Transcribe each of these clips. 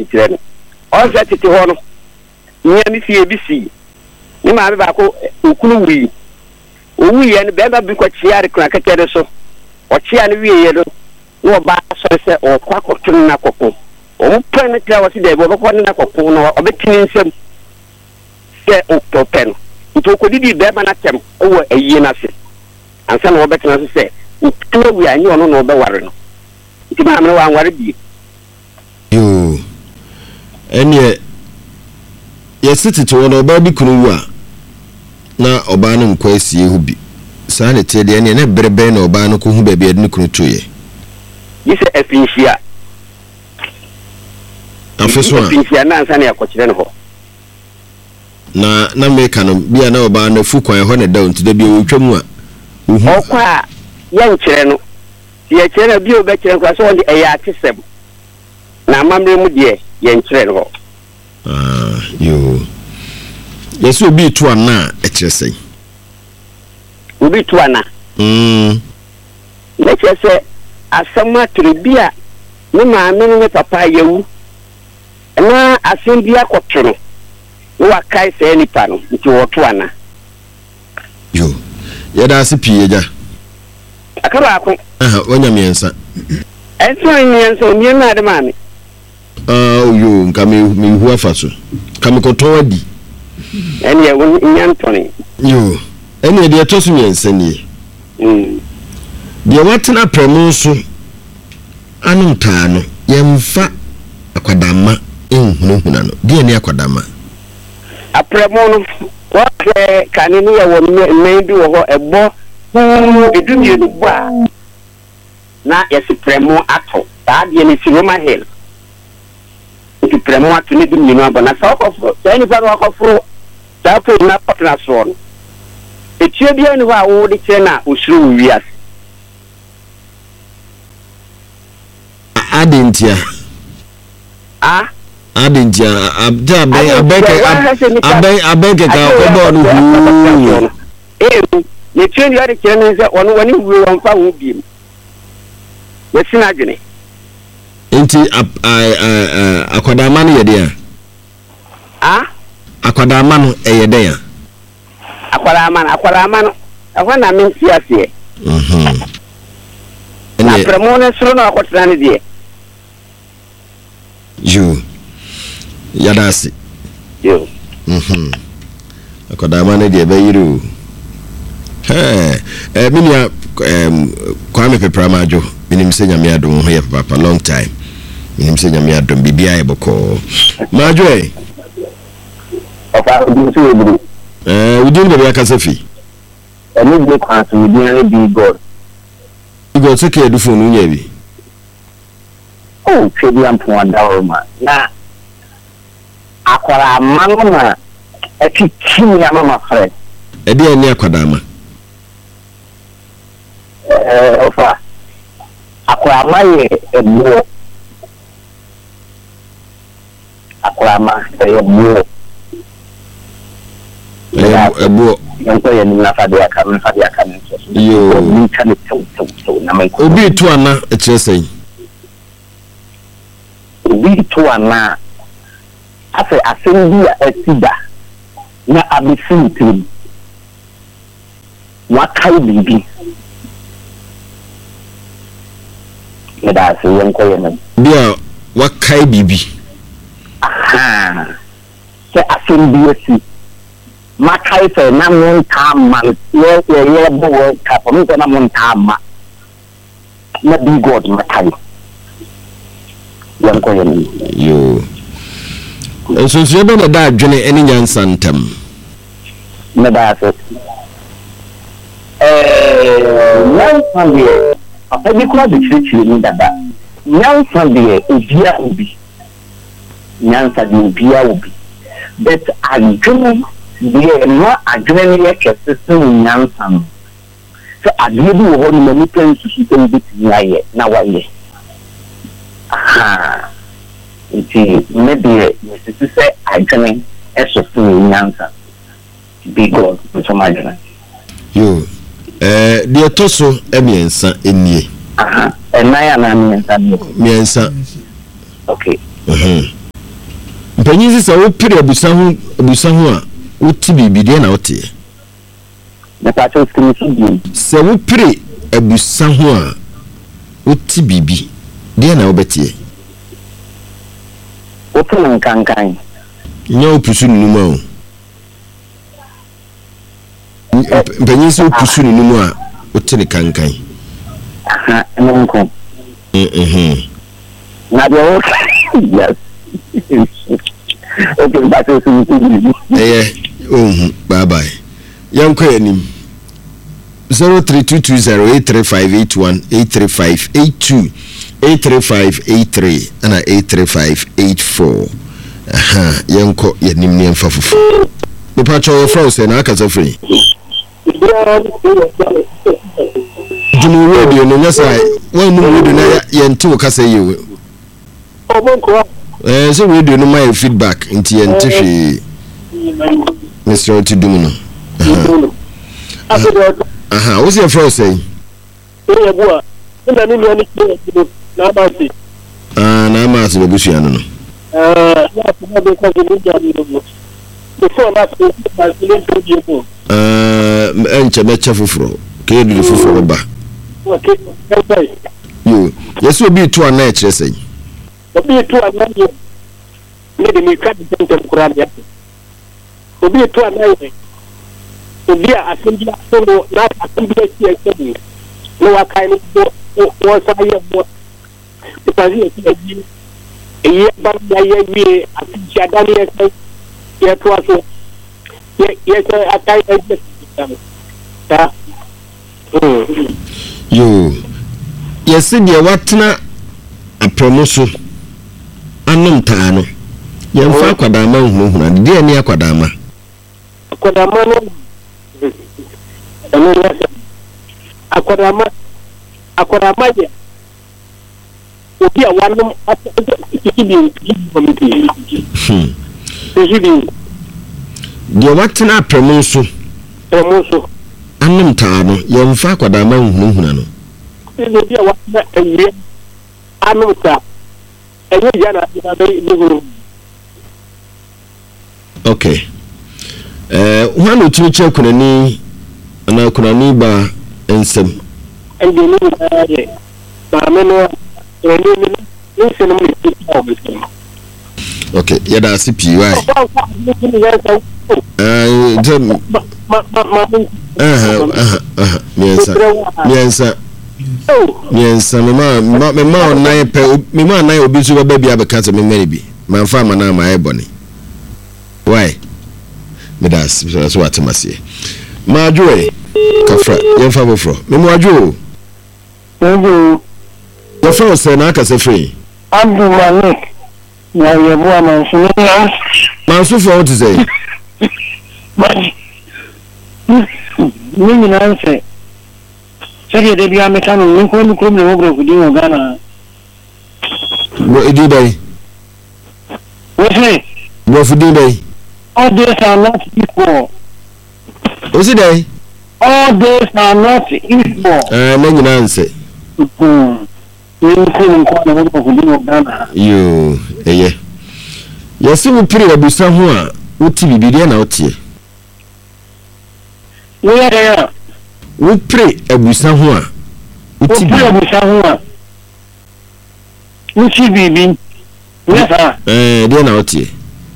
nkyerɛ no ɔsɛ tete hɔ no nyɛ me fie bi si ne maame baako okunu wuri owuye no bɛba bi kɔkyea de kra kɛkɛ so ɔkyea no wiye no na ɔba sɔre sɛ ɔkɔ akɔtun na kɔkɔ ɔmo pɛ no tira wɔsi dɛ ɔbɛkɔ ne na kɔkɔ no ɔbɛtini nsɛm sɛ ɔpɛ no nti ɔkɔdidi bɛba na tɛm ɛwɔ ayie no ase ansa na ɔbɛtena so sɛ ɔtena wi a nyɛ ɔno na ɔbɛware no nti maame no wanware bie yo ɛneɛ yɛsi tete wɔ no ɔbaa bi kunu wu a na ɔbaa no nkɔ asie ho bi saa ne te deɛ ne brɛbɛn na ɔbaa no kɔhu baabi ade ne kunu toyɛ yi sɛ afinhyia afeso a afinhyia na ansa na yɛkɔkyerɛ no hɔ na meka no bia na ɔbaa no fu kwan hɔ ne da nti da bi ɔtwa mu a ɔkɔ a yɛnkyerɛ no yɛkyerɛ no bi ɔbɛkyerɛ nko sɛ ɔde ɛyɛ atesɛm na amammerɛ mu deɛ yɛnkyerɛ no hɔ yo yesu obi to ana ɛkyerɛ sɛ obi to ana na kyerɛ sɛ asɛm atoro bi a ne maame ne papa yɛwu na asɛm bi akɔto no na wakae sɛ nipa no nti wɔto ana yo yɛda ase pii agya aka baako wanya miɛnsa ɛnso miɛnsa miɛ na ade maame yo nka me hu afa so ka me kɔtɔ adi ɛne ɛwo nyantɔne yo ɛne deɛ ɛtɔ so miɛnsa nie deɛ watena prɛmo so anom taa no yɛmfa akwadama nhunahuna no deɛ ne akwadama aprɛmo no wɔhwɛ kane no yɛ wɔ mmɛn bi wɔ hɔ ɛbɔ edumie no bɔ a na yɛsi prɛmo ato saa deɛ ne si Roma Hill nti prɛmo ato ne dumie no abɔ na saa ɔkɔforo saa nipa no wakɔforo saa po na pɔtena soɔ no etua biara ne hɔ a wɔde kyerɛ na osuro wɔ wiase adentia adentia abeke ka obo no hu ne twɛn yɛ de kyerɛ ne sɛ ɔno wɔne hu wɔn fa ho biem yɛsina adwene enti akwadama no yɛ de akwadama no ɛyɛ de ya akwadama no ɛhɔ na me nsi aseɛ na prɛmo no soro na akɔtena ne deɛ yo yadasi yo akwadama ne deɛ bɛyiro minia Kwame Pepramajo minim sɛ nyame adom ho yɛ papa long time minim sɛ nyame adom bibia yɛ bɔkɔ majo ofa udin bɛ akasa fi ɛno de kwa so udin bi god God sɛ kɛ edufo no nya bi twedi ampo adawoma na akwara amano na atwitwi ya mama fred ɛde ani akwadama ofa akwara amaye ebuo akwara ama ebuo ebuo yanko ya ni nafade aka yo ni kan to na mai obi to ana ɛkyerɛ sɛ obi to ana afɛ asɛm bi a atida na abɛsi tim wakai bibi da se yanko ya na bia wakai bibi sɛ asɛm bi asi makai sɛ na mo ntama yɛ bo ka po mo na mo ntama na bi god makai yanko ya na yo nso ebe na da adwene ene nyansa ntam na da se nyansa de apabi kura de chichi ni dada nyansa de obia obi nyansa de obia obi but adwene de ma adwene ne yɛ kɛse sen nyansa no so adwene bi wɔ hɔ no mani pɛn susu tɛ bi ayɛ na wayɛ nti maybe nesisi sɛ adwene ɛso sen nyansa bi god nso adwene yo deɛ to so emiɛnsa enie ɛnan ana miɛnsa miɛnsa okay panyin sɛ wo pere abusa ho a woti bibi de na wote na pato screen sɛ wo pere abusa ho a woti bibi de na wobɛte open kankan nya opusu nnumu a panyin sɛ opusu nnumu a wote ne kankan nko na de o yes okay pato screen bye bye yanko yanim 0322083581 83582 83583 ana 83584 yanko yanim ne mfa fufu me pa cho your say na aka free Junu radio no nyasa wan mu radio na yente wo kasa yewe so radio no my feedback nti yente hwe Mr. Otidumuno what's your first say na amasi bebusu anu no enche mecha fufuro ke du fufuro ba yo yeso bi to ana ekire say obi to ana ye ne de mi ka de tentem kuran ya obi to ana ye obi a asembi asoro na asembi eti ekedi no wa kai no wo sa ye bo because ye ye ba ya ye wi asembi adani ye to aso ye ko atai e ta yo yesi de watena apromoso anum taa no yemfa akwadama hunhuna de ani akwadama no akwadama ye obi a wanum de watena apromoso anum taa no yemfa akwadama hunhuna no obi a watena ewie anum taa enye jana na okay wano tuche kunani ana kunani ba ensem ende ni ye ba meno ni senu ni okay yada asipi why miensa mema onai pe mema onai obi so ba bia bekata memeri bi manfa mana ma eboni why medas so watemase majoe kafra yemfa bofro memo ajo yo fo se na aka se free Abdul Malik ya yebo amansu mansu fo what say ni nanse sege de bia mekano ni ko mi problem ogro kudi o Ghana bo edi bay wese bo fudi bay all days are not equal. What's it day? All days are not equal. No answer. Yo, yeah. Yes, we pray abusa ho a uti bibiria na otie. We are we pray abusa ho a uti abusa ho a uti bibi. Yes sir. Dia na otie.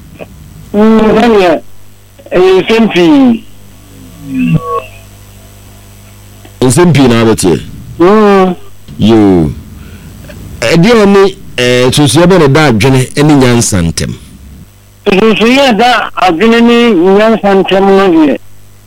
SMP na abetie. Yo. Dia ni susu ebe na da adwene eni nyansa ntem. Susu ya da adwene ni nyansa ntem no die.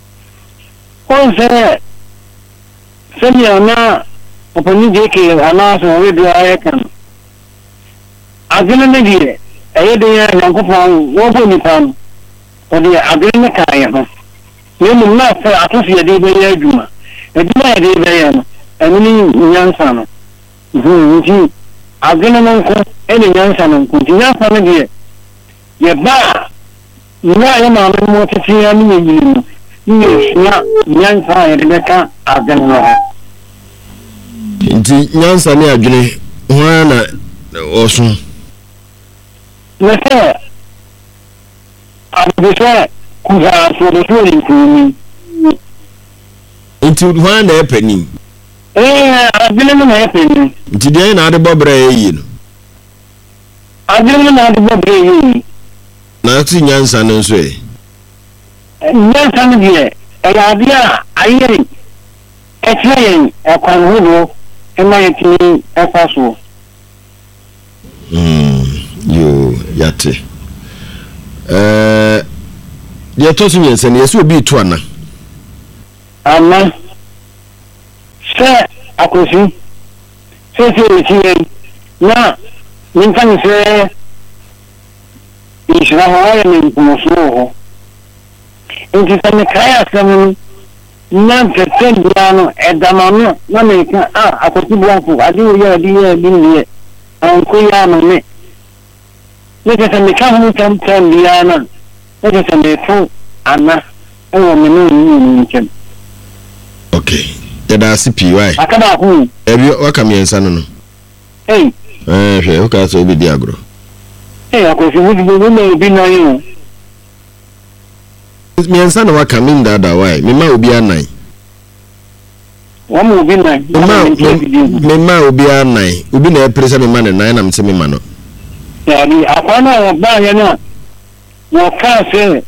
Konse semi ana oponi je ke ana so we do ayekan. Adwene ni die de ya Yankopon wo bo ni pan o de adwene ka ya no. Ye mu na fa atofi de be ya adwuma. Adwuma de be ya no. Eni nyansa no. Nti adwene no ko eni nyansa no ko nyansa no de ye ba na ya ma mo tete ya ni ni ni na nyansa ya de ka adwene no. Nti nyansa ni adwene ho na oso. Nese abisa kuha so do so ni kuni nti hwan na epanim adwene mu na epanim nti deɛ na ade bɔbra yi no adwene mu na ade bɔbra yi na ti nyansa no nso nyansa no deɛ ade a ayɛ ɛkyerɛ ɛkwan hodo ɛma yɛtumi ɛfa so yo yate deɛ to so nyansa no yɛsɛ obi to ana ama sɛ akosi sɛ ɛkyerɛ na nimfa ne sɛ nhyira hɔ ayɛ ne nkumoso wɔ hɔ nti sɛ mekae asɛm no na mpɛsɛ bia no ɛdama no na meka akosi boafo ade woyɛ ade yɛ ade nneɛ anko yɛ ama me ne kyɛ sɛ meka ho tamtam biara no ne kyɛ sɛ mefo ana ɛwɔ me ne ɔnyi nkyɛm okay yɛda ase pii wae akaba ko ebi waka miɛnsa no no hwɛ woka sɛ obi di agorɔ akosi wodi na obi na yɛ miɛnsa na waka me ndada wae mema obi anan wɔn obi na mema obi anan obi na ɛpere sɛ mema ne nan na mse mema no yari akwana wɔba yɛ no wɔka sɛ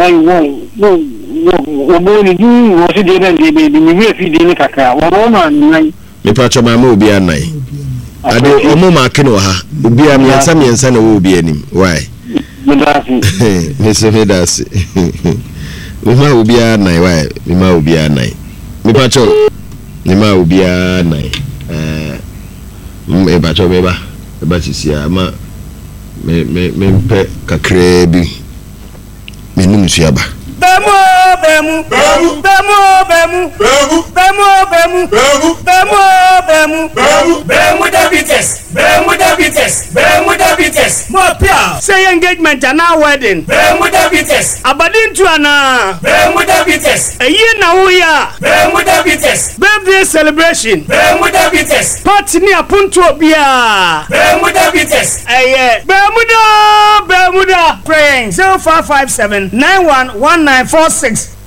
wɔbɔni di wɔsi de na de bi mi wi fi de ne kakra wɔbɔ ma nan mepa choma ma obi anan ade omo ma ke no ha obi a miɛnsa na wo obi anim wae medase mema obi anan wae mema obi anan mepa cho mema obi anan mepa cho meba sisia ma me kakra bi menum suaba Bemu diabetes. More pia. Say engagement and now wedding. Bemu diabetes. Abadin to ana. Bemu diabetes. A year now we are. Bemu diabetes. Birthday celebration. Bemu diabetes. Party near Punto Bia. Bemu diabetes. Aye. Bermuda. Praying 0557 911946.